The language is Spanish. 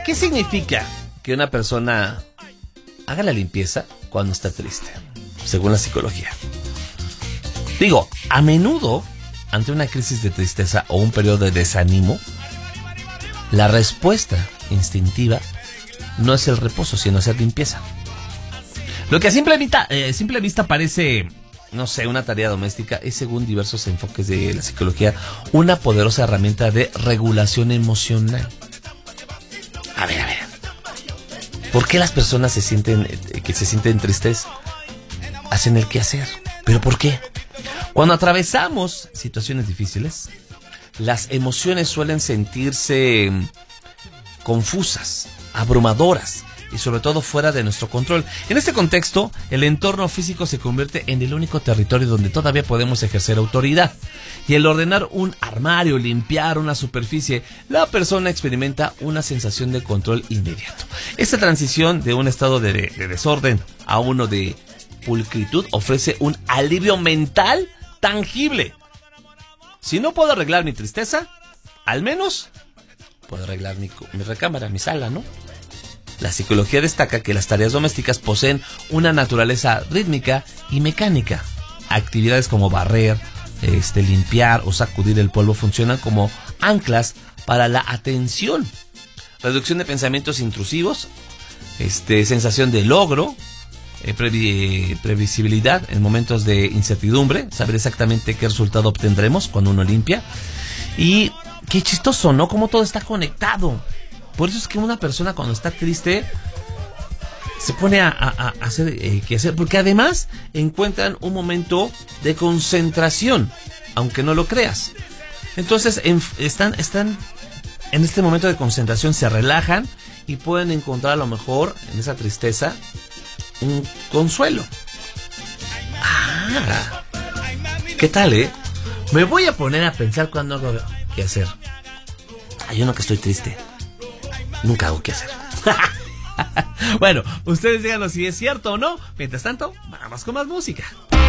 ¿qué significa que una persona haga la limpieza cuando está triste? Según la psicología. Digo, a menudo, ante una crisis de tristeza o un periodo de desánimo, la respuesta instintiva no es el reposo, sino hacer limpieza. Lo que a simple vista parece, no sé, una tarea doméstica, es, según diversos enfoques de la psicología, una poderosa herramienta de regulación emocional. A ver. ¿Por qué las personas que se sienten tristes hacen el quehacer? ¿Pero por qué? Cuando atravesamos situaciones difíciles, las emociones suelen sentirse confusas, abrumadoras y sobre todo fuera de nuestro control. En este contexto, el entorno físico se convierte en el único territorio donde todavía podemos ejercer autoridad. Y al ordenar un armario, limpiar una superficie, la persona experimenta una sensación de control inmediato. Esta transición de un estado de desorden a uno de pulcritud ofrece un alivio mental tangible. Si no puedo arreglar mi tristeza, al menos puedo arreglar mi recámara, mi sala, ¿no? La psicología destaca que las tareas domésticas poseen una naturaleza rítmica y mecánica. Actividades como barrer, limpiar o sacudir el polvo funcionan como anclas para la atención. Reducción de pensamientos intrusivos, sensación de logro, previsibilidad en momentos de incertidumbre, saber exactamente qué resultado obtendremos cuando uno limpia. Y qué chistoso, ¿no? Cómo todo está conectado. Por eso es que una persona cuando está triste se pone a hacer qué hacer, porque además encuentran un momento de concentración, aunque no lo creas. Entonces están en este momento de concentración, se relajan y pueden encontrar a lo mejor en esa tristeza un consuelo. ¿Qué tal, Me voy a poner a pensar cuando hago qué hacer. Yo no, que estoy triste, nunca hago qué hacer. Bueno, ustedes díganos si es cierto o no. Mientras tanto, vamos con más música.